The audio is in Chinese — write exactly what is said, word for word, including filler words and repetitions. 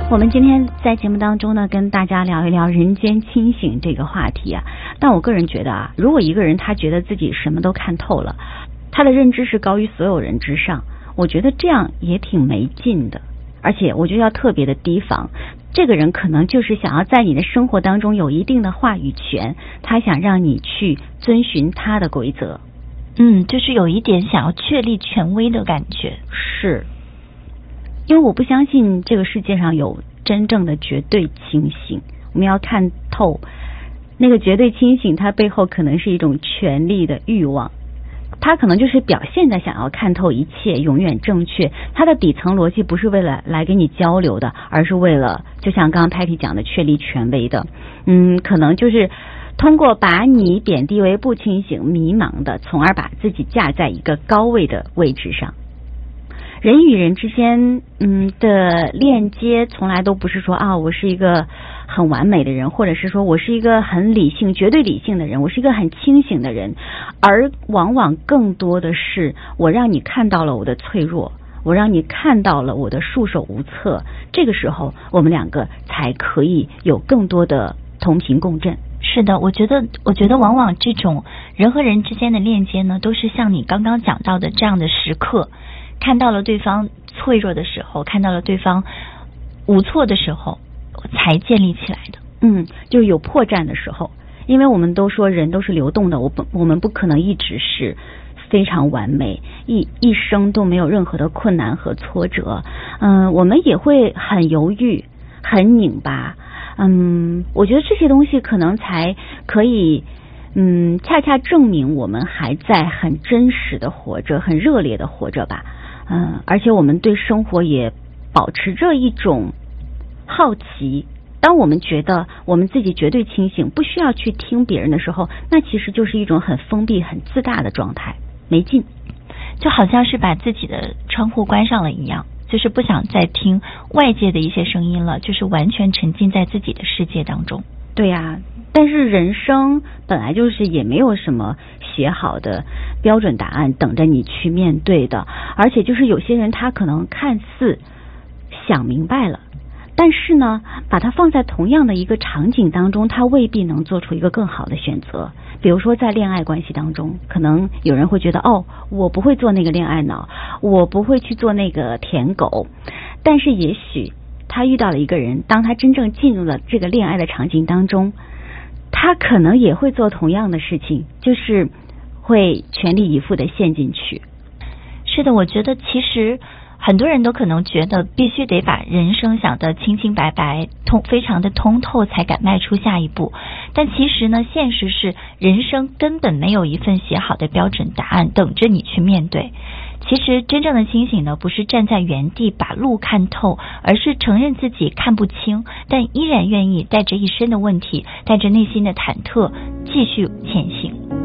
我们今天在节目当中呢，跟大家聊一聊人间清醒这个话题啊。但我个人觉得啊，如果一个人他觉得自己什么都看透了，他的认知是高于所有人之上，我觉得这样也挺没劲的。而且我觉得要特别的提防，这个人可能就是想要在你的生活当中有一定的话语权，他想让你去遵循他的规则。 嗯，就是有一点想要确立权威的感觉。 是。因为我不相信这个世界上有真正的绝对清醒，我们要看透那个绝对清醒，它背后可能是一种权力的欲望，它可能就是表现的想要看透一切，永远正确，它的底层逻辑不是为了来跟你交流的，而是为了就像刚刚 Patty 讲的确立权威的。嗯，可能就是通过把你贬低为不清醒迷茫的，从而把自己架在一个高位的位置上。人与人之间嗯的链接从来都不是说啊我是一个很完美的人，或者是说我是一个很理性绝对理性的人，我是一个很清醒的人，而往往更多的是我让你看到了我的脆弱，我让你看到了我的束手无策，这个时候我们两个才可以有更多的同频共振。 是的，我觉得我觉得往往这种人和人之间的链接呢，都是像你刚刚讲到的这样的时刻，看到了对方脆弱的时候，看到了对方无措的时候，才建立起来的。 嗯，就有破绽的时候，因为我们都说人都是流动的，我不我们不可能一直是非常完美，一一生都没有任何的困难和挫折。嗯，我们也会很犹豫，很拧巴。嗯，我觉得这些东西可能才可以。嗯，恰恰证明我们还在很真实的活着，很热烈的活着吧。嗯，而且我们对生活也保持着一种好奇。当我们觉得我们自己绝对清醒，不需要去听别人的时候，那其实就是一种很封闭、很自大的状态，没劲。 就好像是把自己的窗户关上了一样，就是不想再听外界的一些声音了，就是完全沉浸在自己的世界当中。 对呀，但是人生本来就是也没有什么写好的标准答案等着你去面对的，而且就是有些人他可能看似想明白了，但是呢把它放在同样的一个场景当中，他未必能做出一个更好的选择。比如说在恋爱关系当中，可能有人会觉得哦，我不会做那个恋爱脑，我不会去做那个舔狗，但是也许他遇到了一个人，当他真正进入了这个恋爱的场景当中，他可能也会做同样的事情，就是会全力以赴的陷进去。 是的，我觉得其实很多人都可能觉得必须得把人生想得清清白白，通非常的通透才敢迈出下一步。但其实呢，现实是人生根本没有一份写好的标准答案等着你去面对。其实真正的清醒呢，不是站在原地把路看透，而是承认自己看不清，但依然愿意带着一身的问题，带着内心的忐忑继续前行。